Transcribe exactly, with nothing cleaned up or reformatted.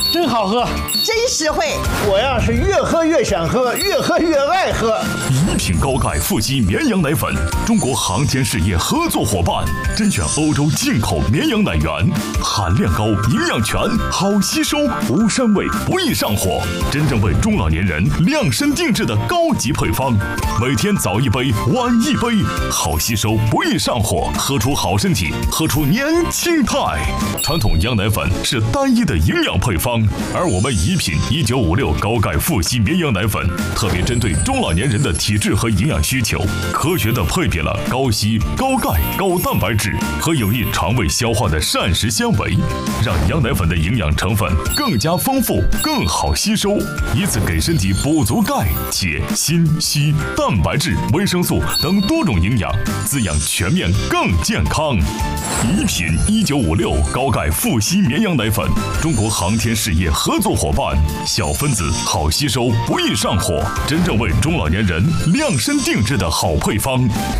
真好喝， 真实惠。 我呀是越喝越想喝，越喝越爱喝。 一品高钙富硒绵羊奶粉，中国航天事业合作伙伴，甄选欧洲进口绵羊奶源，含量高，营养全，好吸收，无膻味，不易上火，真正为中老年人量身定制的高级配方。每天早一杯，晚一杯，好吸收，不易上火，喝出好身体，喝出年轻态。传统羊奶粉是单一的营养配方，而我们宜品一九五六高钙富硒绵羊奶粉，特别针对中老年人的体质和营养需求，科学的配比了高硒、高钙、高蛋白质和有益肠胃消化的膳食纤维，让羊奶粉的营养成分更加丰富，更好吸收，以此给身体补足钙、铁、锌、硒、蛋白质、维生素等多种营养，滋养全面更健康。宜品一九五六高钙富硒绵羊奶粉，中国航天事业合作伙伴，小分子好吸收，不易上火，真正为中老年人量身定制的好配方。